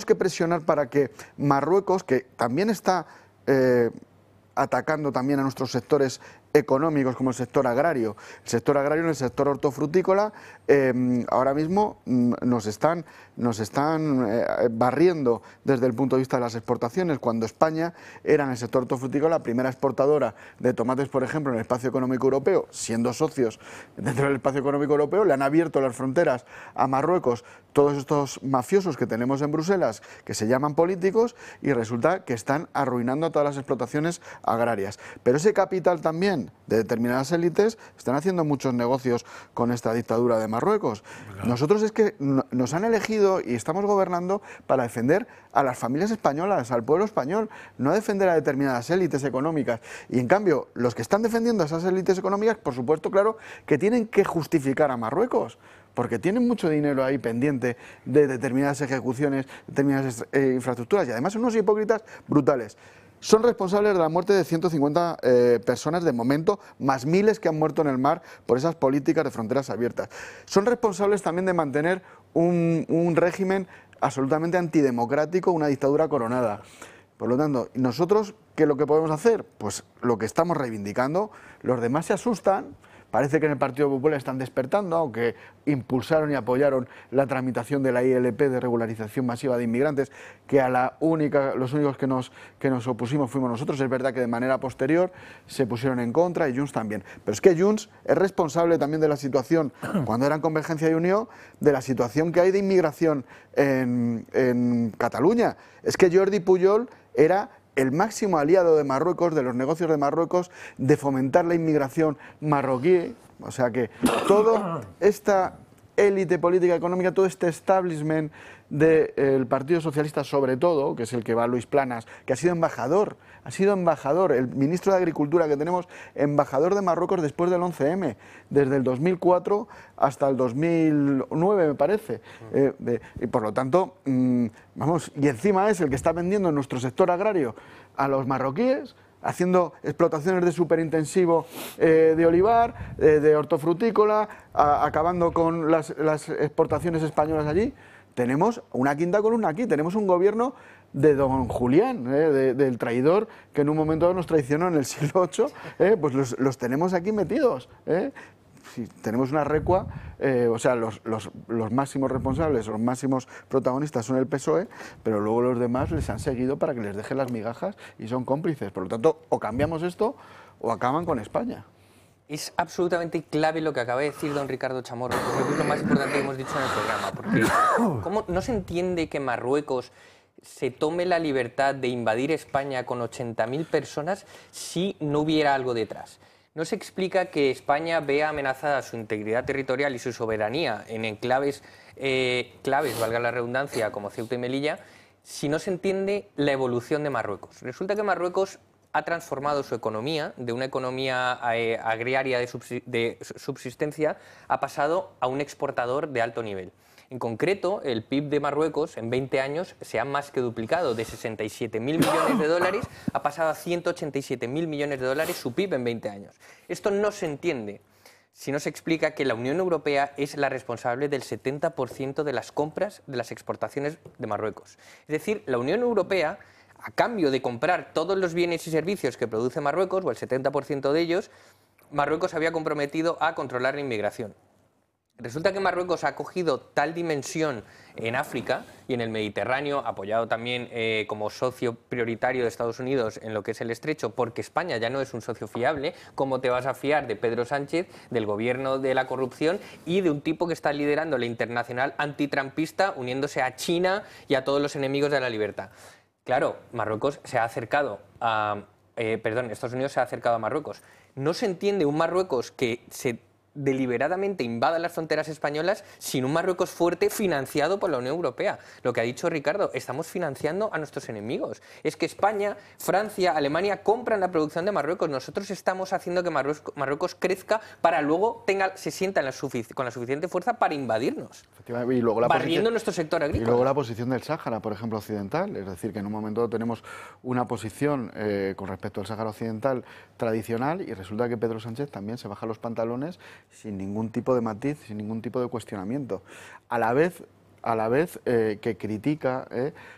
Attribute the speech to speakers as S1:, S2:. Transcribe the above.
S1: que presionar para que Marruecos, que también está atacando también a nuestros sectores económicos como el sector agrario. El sector agrario en el sector hortofrutícola ahora mismo nos están barriendo desde el punto de vista de las exportaciones, cuando España era en el sector hortofrutícola la primera exportadora de tomates, por ejemplo, en el espacio económico europeo, siendo socios dentro del espacio económico europeo. Le han abierto las fronteras a Marruecos todos estos mafiosos que tenemos en Bruselas, que se llaman políticos, y resulta que están arruinando a todas las explotaciones agrarias. Pero ese capital también de determinadas élites están haciendo muchos negocios con esta dictadura de Marruecos. Nosotros es que nos han elegido y estamos gobernando para defender a las familias españolas, al pueblo español, no defender a determinadas élites económicas. Y en cambio, los que están defendiendo a esas élites económicas, por supuesto, claro, que tienen que justificar a Marruecos, porque tienen mucho dinero ahí pendiente de determinadas ejecuciones, determinadas infraestructuras, y además son unos hipócritas brutales. Son responsables de la muerte de 150 personas de momento, más miles que han muerto en el mar por esas políticas de fronteras abiertas. Son responsables también de mantener un régimen absolutamente antidemocrático, una dictadura coronada. Por lo tanto, nosotros, ¿qué es lo que podemos hacer? Pues lo que estamos reivindicando. Los demás se asustan. Parece que en el Partido Popular están despertando, aunque impulsaron y apoyaron la tramitación de la ILP de regularización masiva de inmigrantes, que a los únicos que nos opusimos fuimos nosotros. Es verdad que de manera posterior se pusieron en contra, y Junts también. Pero es que Junts es responsable también de la situación, cuando eran Convergencia y Unió, de la situación que hay de inmigración en Cataluña. Es que Jordi Pujol era el máximo aliado de Marruecos, de los negocios de Marruecos, de fomentar la inmigración marroquí. O sea que toda esta élite política económica, todo este establishment del Partido Socialista, sobre todo, que es el que va Luis Planas, que ha sido embajador, el ministro de Agricultura que tenemos, embajador de Marruecos después del 11M, desde el 2004 hasta el 2009, me parece. Y por lo tanto, vamos, y encima es el que está vendiendo en nuestro sector agrario a los marroquíes, haciendo explotaciones de superintensivo de olivar, de hortofrutícola, acabando con las exportaciones españolas allí. Tenemos una quinta columna aquí, tenemos un gobierno de don Julián, del traidor que en un momento dado nos traicionó en el siglo VIII, pues los tenemos aquí metidos. Sí, tenemos una recua, o sea, los máximos responsables, los máximos protagonistas son el PSOE, pero luego los demás les han seguido para que les dejen las migajas y son cómplices. Por lo tanto, o cambiamos esto o acaban con España.
S2: Es absolutamente clave lo que acaba de decir don Ricardo Chamorro. Creo que es lo más importante que hemos dicho en el programa, porque ¿cómo no se entiende que Marruecos se tome la libertad de invadir España con 80.000 personas si no hubiera algo detrás? No se explica que España vea amenazada su integridad territorial y su soberanía en enclaves claves, valga la redundancia, como Ceuta y Melilla, si no se entiende la evolución de Marruecos. Resulta que Marruecos ha transformado su economía, de una economía agraria de subsistencia, ha pasado a un exportador de alto nivel. En concreto, el PIB de Marruecos en 20 años se ha más que duplicado, de 67.000 millones de dólares ha pasado a 187.000 millones de dólares su PIB en 20 años. Esto no se entiende si no se explica que la Unión Europea es la responsable del 70% de las compras de las exportaciones de Marruecos. Es decir, la Unión Europea, a cambio de comprar todos los bienes y servicios que produce Marruecos, o el 70% de ellos, Marruecos había comprometido a controlar la inmigración. Resulta que Marruecos ha cogido tal dimensión en África y en el Mediterráneo, apoyado también como socio prioritario de Estados Unidos en lo que es el Estrecho, porque España ya no es un socio fiable. ¿Cómo te vas a fiar de Pedro Sánchez, del gobierno de la corrupción y de un tipo que está liderando la internacional antitrampista, uniéndose a China y a todos los enemigos de la libertad? Claro, Marruecos se ha acercado a... Estados Unidos se ha acercado a Marruecos. No se entiende un Marruecos que se deliberadamente invada las fronteras españolas sin un Marruecos fuerte financiado por la Unión Europea. Lo que ha dicho Ricardo, estamos financiando a nuestros enemigos. Es que España, Francia, Alemania compran la producción de Marruecos. Nosotros estamos haciendo que Marruecos crezca para luego se sienta con la suficiente fuerza para invadirnos.
S1: Y luego
S2: barriendo nuestro sector agrícola.
S1: Y luego la posición del Sáhara, por ejemplo, occidental. Es decir, que en un momento tenemos una posición con respecto al Sáhara occidental tradicional, y resulta que Pedro Sánchez también se baja los pantalones sin ningún tipo de matiz, sin ningún tipo de cuestionamiento. A la vez que critica